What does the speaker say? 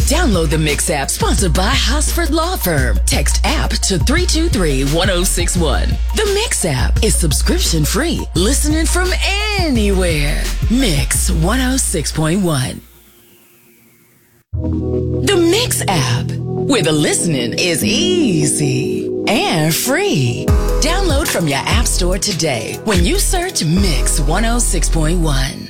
Download the Mix app, sponsored by Hosford Law Firm. Text app to 323-1061. The Mix app is subscription free. Listening from anywhere. Mix 106.1. The Mix app, where the listening is easy and free. Download from your app store today when you search Mix 106.1.